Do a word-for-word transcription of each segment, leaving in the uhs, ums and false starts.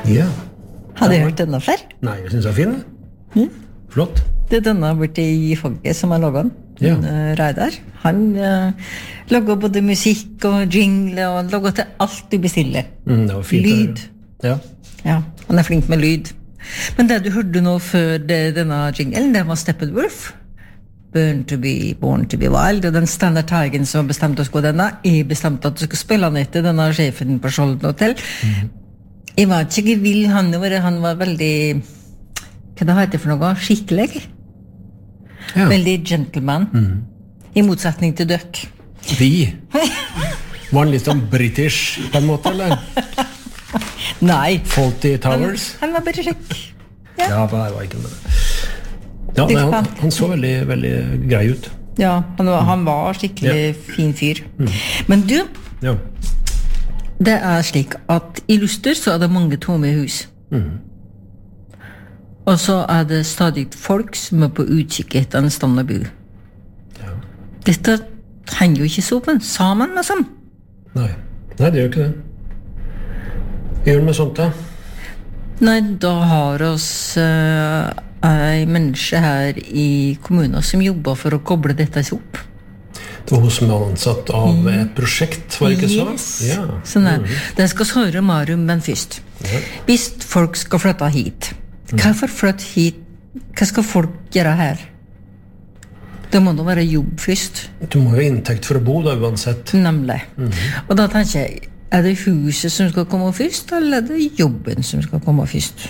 Ja. Har du hørt denne før? Nei, jeg synes det er fin. Mm. Flott. Det er denne borte i Fogge som har laget den. Ja. Uh, Reidar. Han uh, lager både musikk og jingle, og han lager til alt du bestiller. Mm, det var fint. Lyd. Ja. Ja, han er flink med lyd. Men det du hørte nå før det, denne jinglen, det var Steppenwolf. Born to be, born to be wild. Og den Standard Tigen som bestemte oss på denne, jeg bestemte at du skulle spille han etter denne sjefen på Skjolden Hotel. Mm. Jeg var ikke vill, han var, han var veldig, hva det heter for noe, skikkelig. Ja. Veldig gentleman. Mm. I motsetning til døk. Vi? Var han litt sånn british på en måte, eller? Nei. Fawlty Towers? Han, han var bare kjekk. Ja, ja det var ikke det. Ja, men han, han så veldig, veldig grei ut. Ja, han var, han var skikkelig ja. fin fyr. Mm. Men du, ja. det er slik at i Luster så er det mange tomme hus. Mm. Og så er det stadig folk som er på utkikk etter en stand å bo. Ja. Dette henger jo ikke sammen, sammen med sånn. Nei, Nei det gjør ikke det. Gjør det med sånt da? Nei, da har oss uh, en menneske her i kommunen som jobber for å koble dette opp. Det var hun som var ansatt av et prosjekt, var det ikke så? Yes, ja. Sånn er. Mm. Det skal høre mer om, men først. Ja. Hvis folk skal flytte hit, hvorfor flytte hit? Hva skal folk gjøre her? Det må da være jobb først. Du må jo ha inntekt for å bo da, uansett. Nemlig. Mm-hmm. Og da tenker jeg, er det huset som skal komme først, eller er det jobben som skal komme først?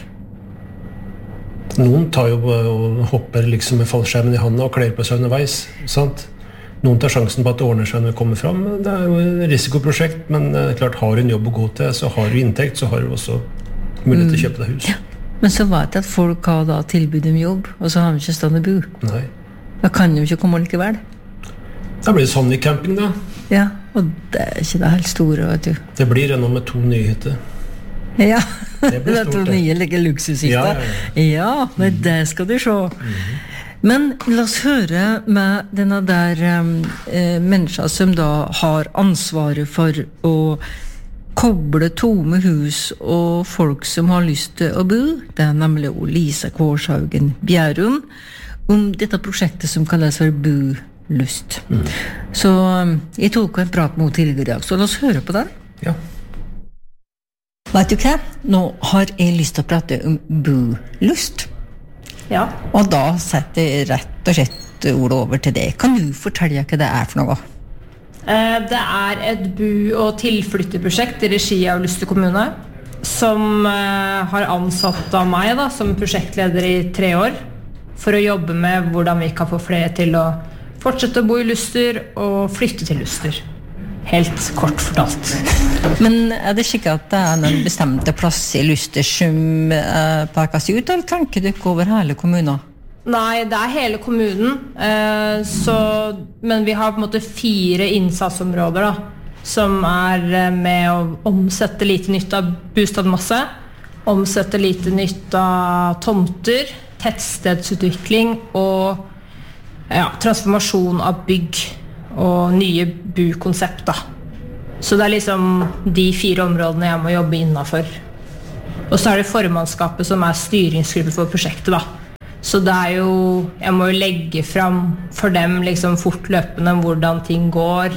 Noen tar jo og hopper liksom med fallskjermen i handen og kler på seg underveis, sant? Noen tar sjansen på at det ordner seg når det kommer fram. Det er jo et risikoprosjekt, men klart, har du en jobb å gå til, så har du inntekt, så har du også mulighet til å kjøpe deg hus. Ja. Men så vet jeg at folk har da tilbud om jobb, og så har de ikke stand å bo. Nei. Da kan de ikke komme likevel. Da blir det sånn i camping da. Ja, og det er ikke det helt store, vet du. Det blir ennå med to nye hytter. Ja, det, det er to nye like luksushytter. Ja, ja, ja. ja, men det skal du se. Mm-hmm. Men la oss høre med denne der um, eh, mennesker som da har ansvaret for å koble tomme hus og folk som har lyst til å bo. Det er nemlig Lisa Kårshaugen Bjærum om dette prosjektet som kalles for Bolyst. Mm. Så um, jeg tok en prat med henne tidligere i dag, så la oss høre på den. Ja. Vet du hva? Nå har jeg lyst til å prate om Bolyst. Ja. Og da setter jeg rett og slett ordet over til det. Kan du fortelle hva det er for noe? Det er et bu- og tilflytteprosjekt i regi av Luster kommune, som har ansatt av meg da, som prosjektleder i tre år, for å jobbe med hvordan vi kan få flere til å fortsette å bo i Luster og flytte til Luster. Helt kort fortalt. Men er det ikke at det er noen bestemte plass i Luster som uh, pekes ut, eller tenker du ikke over hele kommunen? Nei, det er hele kommunen, eh, så, men vi har på en måte fire innsatsområder da, som er med å omsette lite nytt av bostadmasse, omsette lite nytt av tomter, tettstedsutvikling og ja, transformasjon av bygg og nye bukonsept da. Så det er liksom de fire områdene jeg må jobbe innenfor. Og så er det formannskapet som er styringsgruppe for prosjektet da. Så det er jo, jeg må jo legge frem for dem liksom fortløpende hvordan ting går,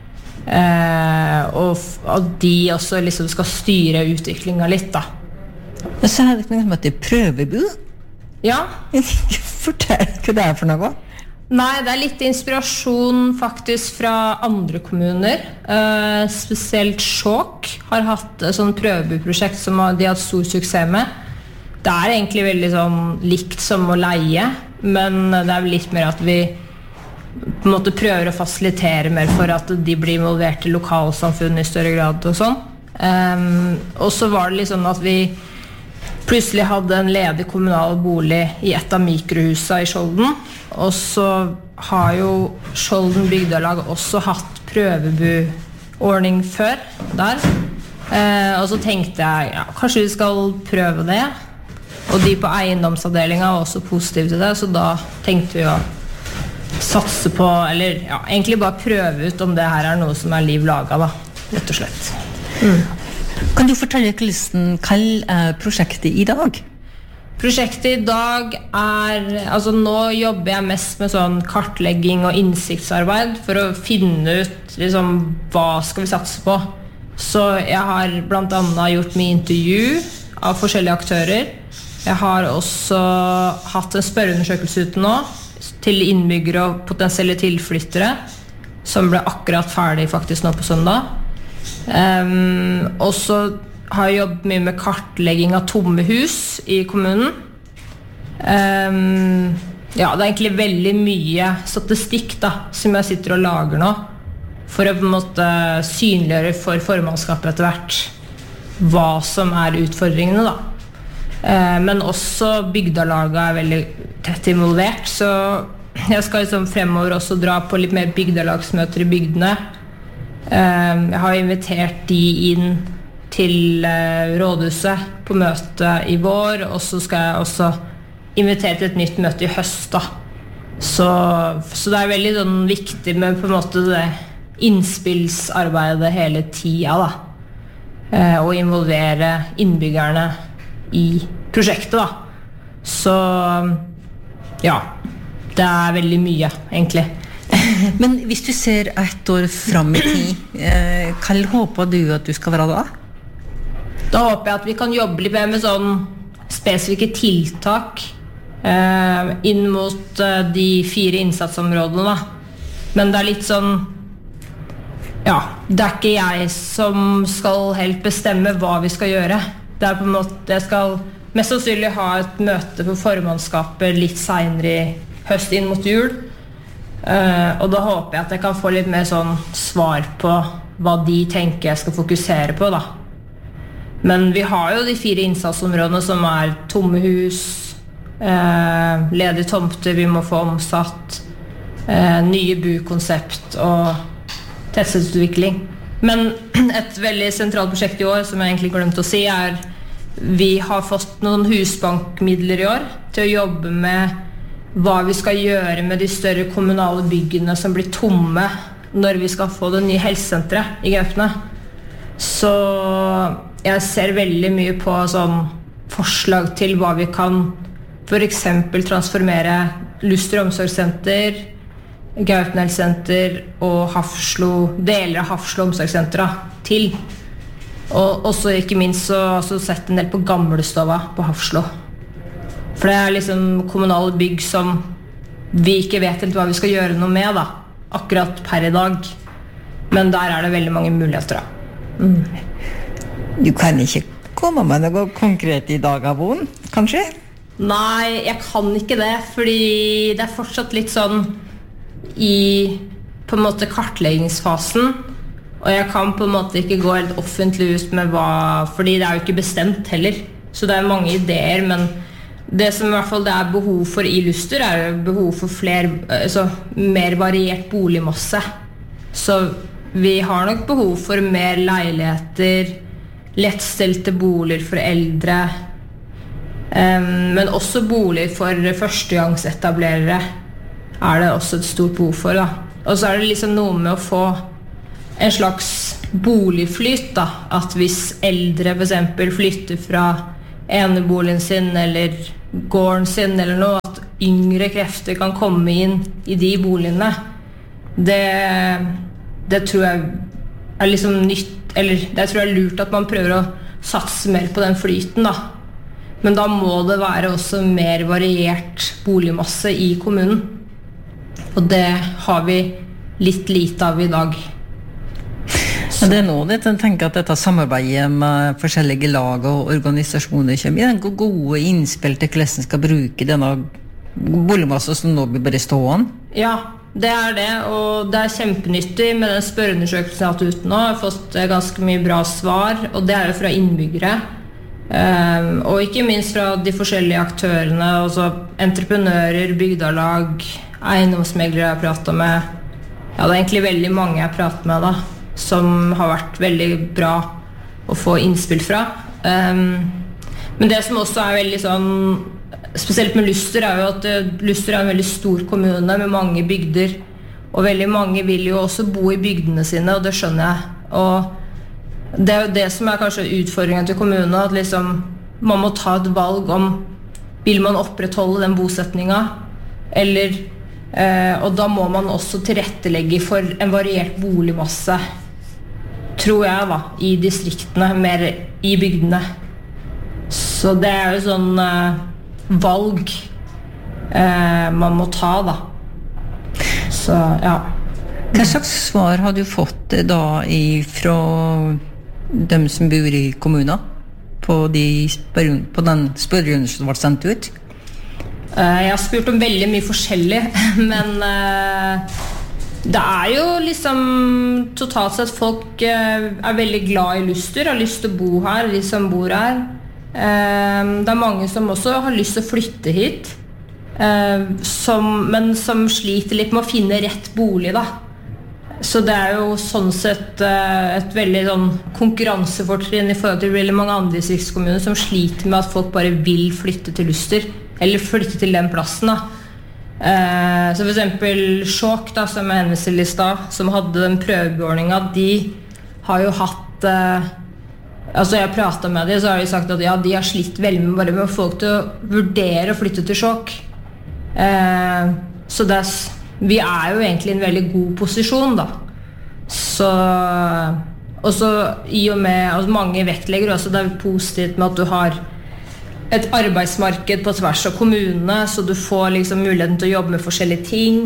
eh, og at de også liksom skal styre utviklingen litt da. Så er det ikke noe som heter prøvebu? Ja. Fortell hva det er for noe. Nei, det er litt inspirasjon faktisk fra andre kommuner. Eh, spesielt Skjåk har hatt et sånn prøvebuprosjekt som de har hatt stor suksess med. Det er egentlig veldig sånn likt som å leie, men det er litt mer at vi på en måte prøver å fasilitere mer for at de blir involvert i lokalsamfunnet i større grad og sånn. Um, og så var det liksom at vi plutselig hadde en ledig kommunal bolig i et av mikrohusene i Skjolden, og så har jo Skjolden bygdelag også hatt prøvebuordning før der. Uh, og så tenkte jeg, ja, kanskje vi skal prøve det. Og de på eiendomsavdelingen var også positive til det, så da tenkte vi å satse på, eller ja, egentlig bare prøve ut om det her er noe som er liv laget da, rett og slett. Mm. Kan du fortelle hvordan kall er prosjektet I dag? Prosjektet I dag er, altså nå jobber jeg mest med sånn kartlegging og innsiktsarbeid for å finne ut liksom, hva skal vi satse på. Så jeg har blant annet gjort mye intervju av forskjellige aktører. Jeg har også hatt en spørreundersøkelse ute nå til innbyggere og potensielle tilflyttere, som ble akkurat ferdig faktisk nå på søndag. Um, og så har jeg jobbet mye med kartlegging av tomme hus I kommunen. Um, ja, det er egentlig veldig mye statistikk da, som jeg sitter og lager nå, for å på en måte synliggjøre for formannskapet etter hvert hva som er utfordringene da. Uh, men også bygdalaget er veldig tett involvert, så jeg skal liksom fremover også dra på litt mer bygdalagsmøter I bygdene. Uh, jeg har invitert de inn til uh, rådhuset på møte I vår, og så skal jeg også invitere til et nytt møte I høst da. Så, så det er veldig sånn, viktig med på en måte det innspillsarbeidet hele tida da. Uh, og involvere innbyggerne I prosjektet da. Så ja, det er veldig mye egentlig. Men hvis du ser ett år frem I tid, uh, hva håper du at du skal være da? Da håper jeg at vi kan jobbe litt mer med sånn spesifikke tiltak eh, inn mot eh, de fire innsatsområdene da. Men det er litt sånn, ja, det er ikke jeg som skal helt bestemme hva vi skal gjøre. Det er på en måte, jeg skal mest sannsynlig ha et møte på formannskapet litt senere I høst inn mot jul. Eh, og da håper jeg at jeg kan få litt mer sånn svar på hva de tenker jeg skal fokusere på da. Men vi har jo de fire innsatsområdene som er tomme hus, eh, ledige tomter vi må få omsatt, eh, nye bukonsept og tettstedsutvikling. Men et veldig sentralt prosjekt I år, som jeg egentlig glemte å si, er vi har fått noen husbankmidler I år til å jobbe med hva vi skal gjøre med de større kommunale byggene som blir tomme når vi skal få det nye helsesenteret I Gaupne. Så jeg ser veldig mye på sånn forslag til hva vi kan for eksempel transformere Luster omsorgssenter, Gaupne helsesenter og Hafslo, deler av Hafslo omsorgssenteret til. Og også ikke minst så har jeg sett en del på Gamlestova på Hafslo. For det er liksom kommunale bygg som vi ikke vet helt hva vi skal gjøre noe med da, akkurat per I dag. Men der er det veldig mange muligheter da. Mm. Du kan ikke komme med noe konkret I dag, Avon, kanskje? Nei, jeg kan ikke det, fordi det er fortsatt litt sånn I på en måte kartleggingsfasen, og jeg kan på en måte ikke gå helt offentlig ut med hva, fordi det er jo ikke bestemt heller. Så det er mange ideer, men det som I hvert fall det er behov for I Luster er behov for flere, altså, mer variert boligmasse. Så vi har nok behov for mer leiligheter, lettstelte boliger for eldre, um, men også boliger for førstegangsetablerere er det også et stort behov for da. Og så er det liksom noe med å få en slags boligflyt da, at hvis eldre for eksempel flytter fra eneboligen sin eller gården sin eller noe, at yngre krefter kan komme inn I de boligene. Det, det tror jeg er liksom nytt, eller det tror jeg er lurt at man prøver å satse mer på den flyten da. Men da må det være også mer variert boligmasse I kommunen. Og det har vi litt lite av I dag. Så. Det er nå det, jeg tenker at dette samarbeidet med forskjellige lag og organisasjoner kommer I den gode innspill til hvordan skal bruke denne boligmassen som nå blir bare stående. Ja, det er det, og det er kjempenyttig med den spørreundersøkelsen jeg har hatt ute nå. Jeg har fått ganske mye bra svar, og det er jo fra innbyggere. Um, og ikke minst fra de forskjellige aktørene, altså entreprenører, bygdalag, eiendomsmeglere jeg har pratet med. Ja, det er egentlig veldig mange jeg har pratet med da, som har vært veldig bra å få innspill fra. Um, men det som også er veldig sånn, spesielt med Luster, er jo at Luster er en veldig stor kommune med mange bygder, og veldig mange vil jo også bo I bygdene sine, og det skjønner jeg. Og det er jo det som er kanskje utfordringen til kommunen, at liksom, man må ta et valg om vil man opprettholde den bosetningen, eller, eh, og da må man også tilrettelegge for en variert boligmasse, tror jeg da, i distriktene, mer i bygdene. Så det er jo sånn eh, valg eh, man må ta da. Så ja. Hva slags svar har du fått da fra dem som bor i kommunen på, de spør- på den spørrerunden som ble sendt ut? Eh, jeg har spurt om veldig mye forskjellig, men eh, det er jo liksom totalt sett folk eh, er veldig glad i Luster, har lyst til å bo her, de som bor her. Eh, det er mange som også har lyst til å flytte hit, eh, som, men som sliter litt med å finne rett bolig da. Så det er jo sånn sett eh, et veldig sånn konkurransefortrinn i forhold til veldig mange andre distriktskommuner som sliter med at folk bare vil flytte til Luster, eller flytte til den plassen da. Eh, så for eksempel Sjåk da, som jeg henviste til i stad, som hadde den prøvebeordningen, de har jo hatt eh, altså jeg har pratet med dem, så har de sagt at ja, de har slitt veldig med bare med folk til å vurdere å flytte til Sjåk. Eh, så det er, vi er jo egentlig i en veldig god posisjon da. Så, og så i og med, altså mange vektlegger også, det er positivt med at du har et arbeidsmarked på tvers av kommunene, så du får liksom muligheten til å jobbe med forskjellige ting.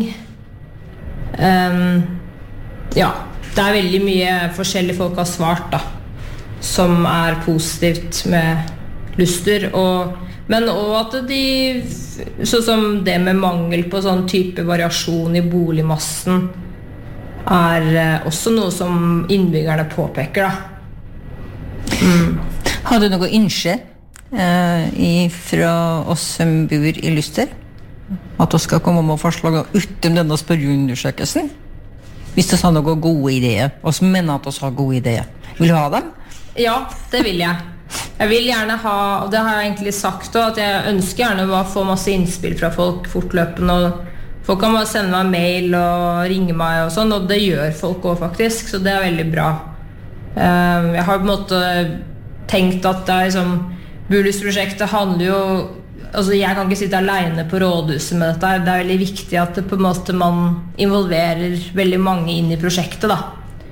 Um, ja, det er veldig mye forskjellige folk har svart da, som er positivt med Luster, og, men også at de, sånn som det med mangel på sånn type variasjon i boligmassen, er eh, også noe som innbyggerne påpeker da. Mm. Har du noe innskje eh, fra oss som bor i Luster? At vi skal komme med forslag utom denne spørreundersøkelsen? Hvis du har noen gode ideer, og som mener at vi har gode ideer. Vil du ha dem? Ja, det vil jeg. Jeg vil gjerne ha, og det har jeg egentlig sagt også, at jeg ønsker gjerne å få masse innspill fra folk fortløpende, og folk kan bare sende meg mail og ringe meg og sånn, og det gjør folk også faktisk, så det er veldig bra. Jeg har på en måte tenkt at det er liksom, Bulus-prosjektet handler jo, altså jeg kan ikke sitte alene på rådhuset med dette, det er veldig viktig at det på en måte man involverer veldig mange inn i prosjektet da.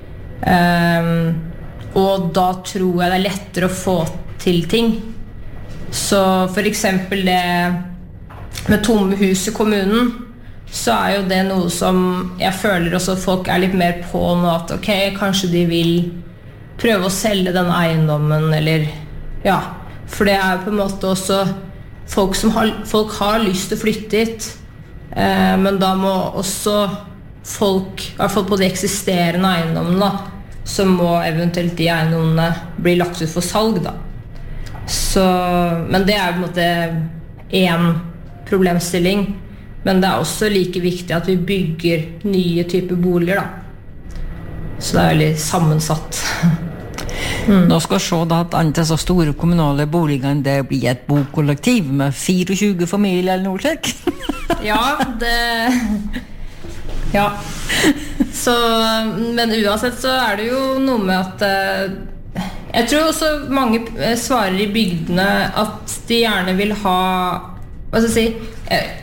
Um, og da tror jeg det er lettere å få til ting. Så for eksempel det med tomme hus i kommunen, så er jo det noe som jeg føler også folk er litt mer på nå, at ok, kanskje de vil prøve å selge den eiendommen, eller ja, for det er på en måte også folk som har, folk har lyst til å flytte hit, eh, men da må også folk, i hvert fall på de eksisterende eiendommene da, så må eventuelt de eiendommene bli lagt ut for salg da. Så, men det er på en måte en problemstilling, men det er også like viktig at vi bygger nye typer boliger da. Så det er veldig sammensatt. Mm. Nå skal vi se da at andre så store kommunale boligene det blir et bokollektiv med tjuefire familier eller noe slik. Ja, det... Ja. Så, men uansett så er det jo noe med at eh, jeg tror også mange svarer i bygdene at de gjerne vil ha, hva skal jeg si, eh,